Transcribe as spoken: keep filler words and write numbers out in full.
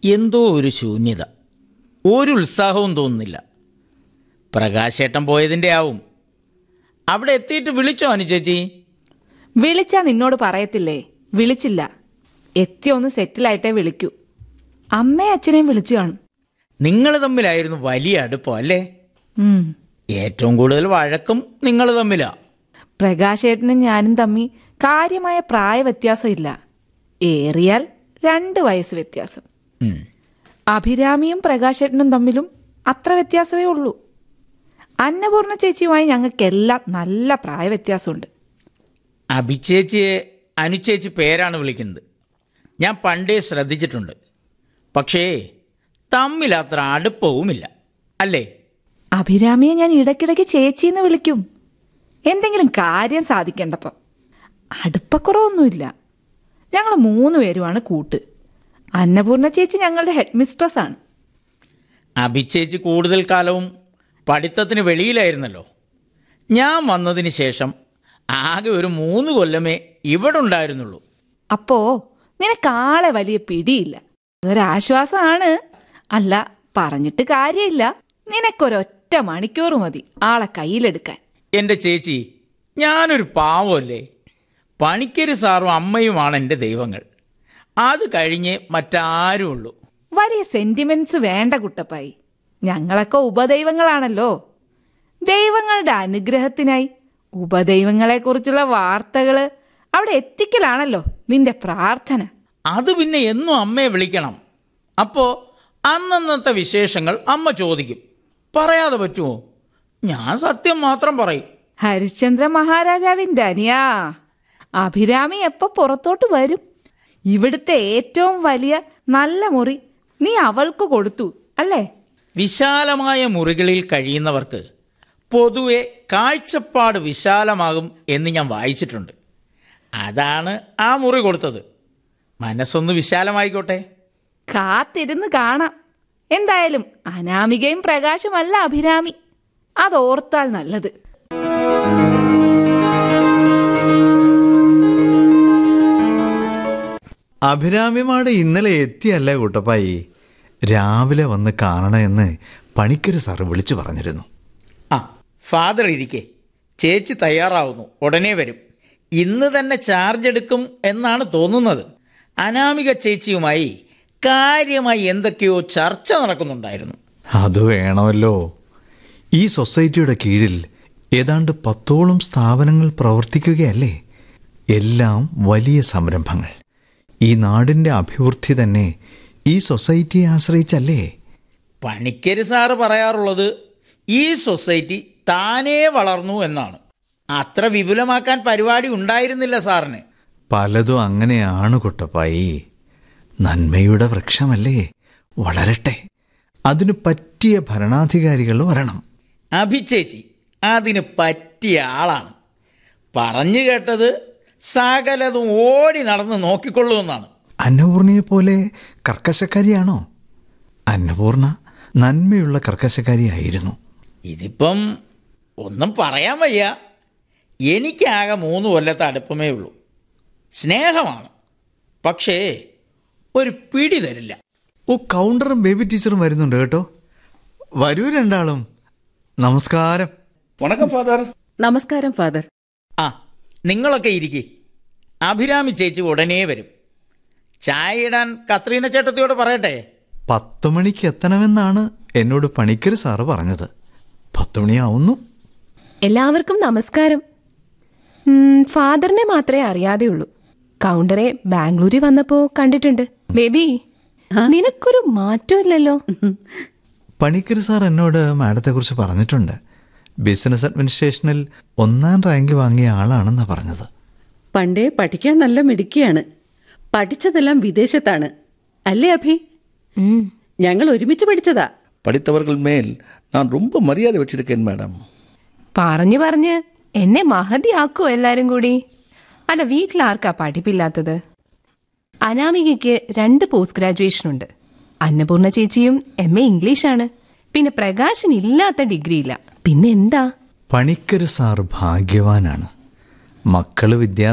എന്തോ ഒരു ശൂന്യത, ഒരു ഉത്സാഹവും തോന്നുന്നില്ല. പ്രകാശേട്ടൻ പോയതിൻ്റെ ആവും. അവിടെ എത്തിയിട്ട് വിളിച്ചോ അനു ചേച്ചി? വിളിച്ചാ നിന്നോട് പറയത്തില്ലേ? വിളിച്ചില്ല. എത്തിയൊന്ന് സെറ്റിലായിട്ടേ വിളിക്കൂ. അമ്മയും അച്ഛനെയും വിളിച്ചു കാണും. നിങ്ങൾ തമ്മിലായിരുന്നു വലിയ അടുപ്പം അല്ലേ? ഉം. ഏറ്റവും കൂടുതൽ വഴക്കും നിങ്ങൾ തമ്മിലാ. പ്രകാശേട്ടനും ഞാനും തമ്മി കാര്യമായ പ്രായ വ്യത്യാസം ഇല്ല. ഏറിയാൽ രണ്ട് വയസ്സ് വ്യത്യാസം. ഉം. അഭിരാമിയും പ്രകാശേട്ടനും തമ്മിലും അത്ര വ്യത്യാസമേ ഉള്ളൂ. അന്നപൂർണ ചേച്ചിയുമായി ഞങ്ങൾക്കെല്ലാം നല്ല പ്രായ വ്യത്യാസമുണ്ട്. അഭിചേച്ചിയെ അനുചേച്ചി പേരാണ് വിളിക്കുന്നത്. ഞാൻ പണ്ടേ ശ്രദ്ധിച്ചിട്ടുണ്ട്. പക്ഷേ തമ്മിൽ അത്ര അടുപ്പവുമില്ല അല്ലേ? അഭിരാമിയെ ഞാൻ ഇടയ്ക്കിടയ്ക്ക് ചേച്ചിന്ന് വിളിക്കും, എന്തെങ്കിലും കാര്യം സാധിക്കേണ്ടപ്പം. അടുപ്പക്കുറവൊന്നുമില്ല. ഞങ്ങൾ മൂന്ന് പേരുമാണ് കൂട്ട്. അന്നപൂർണ ചേച്ചി ഞങ്ങളുടെ ഹെഡ് മിസ്ട്രസ് ആണ്. അഭിചേച്ചി കൂടുതൽ കാലവും പഠിത്തത്തിന് വെളിയിലായിരുന്നല്ലോ. ഞാൻ വന്നതിന് ശേഷം ആകെ ഒരു മൂന്ന് കൊല്ലമേ ഇവിടെ ഉണ്ടായിരുന്നുള്ളൂ. അപ്പോ നിനക്കാളെ വലിയ പിടിയില്ല. അതൊരാശ്വാസമാണ്. അല്ല, പറഞ്ഞിട്ട് കാര്യമില്ല. നിനക്കൊരൊറ്റ മണിക്കൂർ മതി ആളെ കയ്യിലെടുക്കാൻ. എൻ്റെ ചേച്ചി, ഞാനൊരു പാവമല്ലേ? പണിക്കര് സാറും അമ്മയുമാണ് എൻ്റെ ദൈവങ്ങൾ. അത് കഴിഞ്ഞേ മറ്റാരും ഉള്ളൂ. വലിയ സെന്റിമെന്റ്സ് വേണ്ട കുട്ടപ്പായി. ഞങ്ങളൊക്കെ ഉപദൈവങ്ങളാണല്ലോ. ദൈവങ്ങളുടെ അനുഗ്രഹത്തിനായി ഉപദൈവങ്ങളെക്കുറിച്ചുള്ള വാർത്തകള് അവിടെ എത്തിക്കലാണല്ലോ നിന്റെ പ്രാർത്ഥന. അത് പിന്നെ എന്നും അമ്മയെ വിളിക്കണം. അപ്പോൾ അന്നന്നത്തെ വിശേഷങ്ങൾ അമ്മ ചോദിക്കും. പറയാതെ പറ്റുമോ? ഞാൻ സത്യം മാത്രം പറയും. ഹരിശ്ചന്ദ്ര മഹാരാജാവിന്റെ അനിയാ, അഭിരാമി എപ്പോ പുറത്തോട്ട് വരും? ഇവിടുത്തെ ഏറ്റവും വലിയ നല്ല മുറി നീ അവൾക്ക് കൊടുത്തു അല്ലേ? വിശാലമായ മുറികളിൽ കഴിയുന്നവർക്ക് പൊതുവെ കാഴ്ചപ്പാട് വിശാലമാകും എന്ന് ഞാൻ വായിച്ചിട്ടുണ്ട്. അതാണ് ആ മുറി കൊടുത്തത്. മനസ്സൊന്ന് വിശാലമായിക്കോട്ടെ. കാത്തിരുന്ന് കാണാം. എന്തായാലും അനാമികയും പ്രകാശമല്ല അഭിരാമി. അതോർത്താൽ നല്ലത്. അഭിരാമിമാട് ഇന്നലെ എത്തിയല്ലേ കുട്ടപ്പായി? രാവിലെ വന്ന് കാണണമെന്ന് പണിക്കര് സാറ് വിളിച്ചു പറഞ്ഞിരുന്നു. ആ, ഫാദർ ഇരിക്കെ. ചേച്ചി തയ്യാറാവുന്നു, ഉടനെ വരും. ഇന്ന് തന്നെ ചാർജ് എടുക്കും എന്നാണ് തോന്നുന്നത്. അനാമിക ചേച്ചിയുമായി കാര്യമായി എന്തൊക്കെയോ ചർച്ച നടക്കുന്നുണ്ടായിരുന്നു. അത് വേണമല്ലോ. ഈ സൊസൈറ്റിയുടെ കീഴിൽ ഏതാണ്ട് പത്തോളം സ്ഥാപനങ്ങൾ പ്രവർത്തിക്കുകയല്ലേ? എല്ലാം വലിയ സംരംഭങ്ങൾ. ഈ നാടിൻ്റെ അഭിവൃദ്ധി തന്നെ ഈ സൊസൈറ്റിയെ ആശ്രയിച്ചല്ലേ? പണിക്കര് സാറ് പറയാറുള്ളത് ഈ സൊസൈറ്റി താനേ വളർന്നു എന്നാണ്. അത്ര വിപുലമാക്കാൻ പരിപാടി ഉണ്ടായിരുന്നില്ല സാറിന്. പലതും അങ്ങനെയാണ് കുട്ടപ്പായി. നന്മയുടെ വൃക്ഷമല്ലേ, വളരട്ടെ. അതിനു പറ്റിയ ഭരണാധികാരികൾ വരണം. അഭിചേച്ചി അതിന് പറ്റിയ ആളാണ്. പറഞ്ഞു കേട്ടത് സകലതും ഓടി നടന്ന് നോക്കിക്കൊള്ളുമെന്നാണ്. അന്നപൂർണയെ പോലെ കർക്കശക്കാരിയാണോ? അന്നപൂർണ നന്മയുള്ള കർക്കശക്കാരിയായിരുന്നു. ഇതിപ്പം ഒന്നും പറയാൻ വയ്യ. എനിക്കാകെ മൂന്ന് കൊല്ലത്തെ അടുപ്പമേ ഉള്ളൂ. സ്നേഹമാണ്, പക്ഷേ ഒരു പിടി തരില്ല. ഓ, കൗണ്ടറും ബേബി ടീച്ചറും വരുന്നുണ്ട് കേട്ടോ. വരൂ രണ്ടാളും. നമസ്കാരം. വണക്കം ഫാദർ. നമസ്കാരം ഫാദർ. ആ, നിങ്ങളൊക്കെ ഇരിക്കേ. അഭിരാമി ചേച്ചി ഉടനെ വരും. ചായ ഇടാൻ കത്രീന ചേട്ടത്തിയോട് പറയട്ടെ. പത്തു മണിക്ക് എത്തണമെന്നാണ് എന്നോട് പണിക്കര് സാറ് പറഞ്ഞത്. പത്തുമണിയാവുന്നു. എല്ലാവർക്കും നമസ്കാരം. ഫാദറിനെ മാത്രമേ അറിയാതെയുള്ളൂ. കൗണ്ടറെ ബാംഗ്ലൂരിൽ വന്നപ്പോ കണ്ടിട്ടുണ്ട്. ബേബി, നിനക്കൊരു മാറ്റമില്ലല്ലോ. പണിക്കര് സാർ എന്നോട് മാഡത്തെ കുറിച്ച് പറഞ്ഞിട്ടുണ്ട്. ബിസിനസ് അഡ്മിനിസ്ട്രേഷനിൽ ഒന്നാം റാങ്ക് വാങ്ങിയ ആളാണെന്നാ പറഞ്ഞത്. പണ്ടേ പഠിക്കാൻ നല്ല മിടുക്കിയാണ്. പഠിച്ചതെല്ലാം വിദേശത്താണ് അല്ലേ അഭി? ഞങ്ങൾ ഒരുമിച്ച് പഠിച്ചതാ. പഠിത്തവர்கள் മേൽ ഞാൻ ரொம்ப മര്യാദ വെച്ചിരിക്കേൻ മാഡം. പറഞ്ഞു പറഞ്ഞ് എന്നെ മഹതിയാക്കോ എല്ലാരും കൂടി. അല്ല, വീട്ടിലാർക്കാ പഠിപ്പില്ലാത്തത്? അനാമികയ്ക്ക് രണ്ട് പോസ്റ്റ് ഗ്രാജുവേഷൻ ഉണ്ട്. അന്നപൂർണ ചേച്ചിയും എം എ ഇംഗ്ലീഷാണ്. പിന്നെ പ്രകാശന് ഇല്ലാത്ത ഡിഗ്രി ഇല്ല. പിന്നെ എന്താ? പണിക്കര് സാർ ഭാഗ്യവാനാണ്. മക്കള് വിദ്യാ